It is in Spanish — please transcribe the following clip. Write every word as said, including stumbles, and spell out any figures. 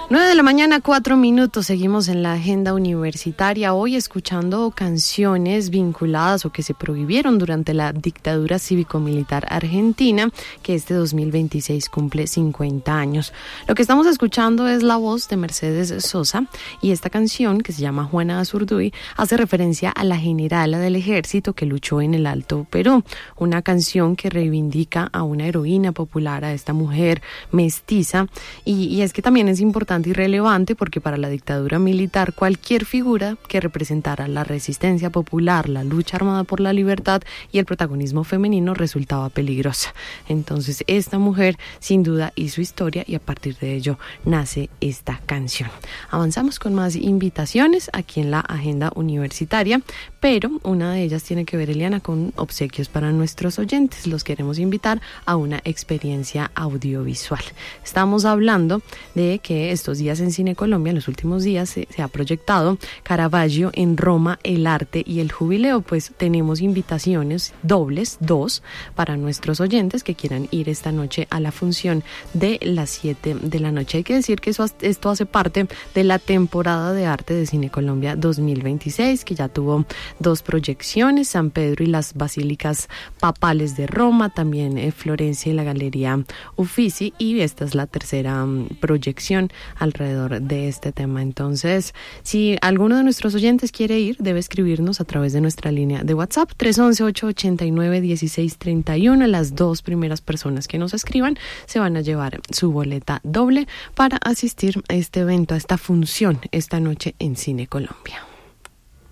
nueve de la mañana, cuatro minutos, seguimos en la agenda universitaria, hoy escuchando canciones vinculadas o que se prohibieron durante la dictadura cívico-militar argentina, que este dos mil veintiséis cumple cincuenta años. Lo que estamos escuchando es la voz de Mercedes Sosa, y esta canción, que se llama Juana Azurduy, hace referencia a la generala del ejército que luchó en el Alto Perú, una canción que reivindica a una heroína popular, a esta mujer mestiza, y, y es que también es importante y relevante porque para la dictadura militar cualquier figura que representara la resistencia popular, la lucha armada por la libertad y el protagonismo femenino resultaba peligrosa. Entonces esta mujer sin duda hizo historia y a partir de ello nace esta canción. Avanzamos con más invitaciones aquí en la agenda universitaria, pero una de ellas tiene que ver, Eliana, con obsequios para nuestros oyentes. Los queremos invitar a una experiencia audiovisual. Estamos hablando de que estos días en Cine Colombia, en los últimos días, se, se ha proyectado Caravaggio en Roma, el arte y el jubileo. Pues tenemos invitaciones dobles, dos, para nuestros oyentes que quieran ir esta noche a la función de las siete de la noche. Hay que decir que eso, esto hace parte de la temporada de arte de Cine Colombia dos mil veintiséis, que ya tuvo dos proyecciones, San Pedro y las Basílicas Papales de Roma, también eh, Florencia y la Galería Uffizi, y esta es la tercera um, proyección alrededor de este tema. Entonces, si alguno de nuestros oyentes quiere ir, debe escribirnos a través de nuestra línea de WhatsApp tres once, ocho ochenta y nueve, dieciséis treinta y uno. Las dos primeras personas que nos escriban se van a llevar su boleta doble para asistir a este evento, a esta función esta noche en Cine Colombia.